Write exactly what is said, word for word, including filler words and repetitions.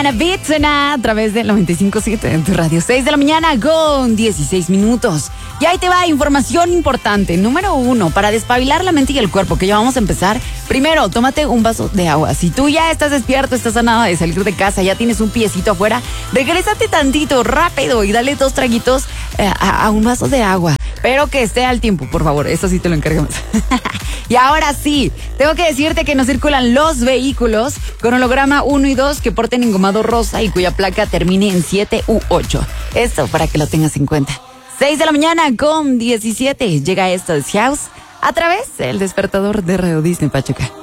mañana, Beatsona, a través del noventa y cinco punto siete en tu radio. seis de la mañana con dieciséis minutos. Y ahí te va información importante. Número uno, para despabilar la mente y el cuerpo, que ya vamos a empezar. Primero, tómate un vaso de agua. Si tú ya estás despierto, estás a nada de salir de casa, ya tienes un piecito afuera, regrésate tantito, rápido, y dale dos traguitos eh, a, a un vaso de agua. Pero que esté al tiempo, por favor. Eso sí te lo encargamos. Y ahora sí, tengo que decirte que no circulan los vehículos con holograma uno y dos que porten engomado rosa y cuya placa termine en siete u ocho. Esto para que lo tengas en cuenta. seis de la mañana con diecisiete. Llega esto de House a través del despertador de Radio Disney Pachuca.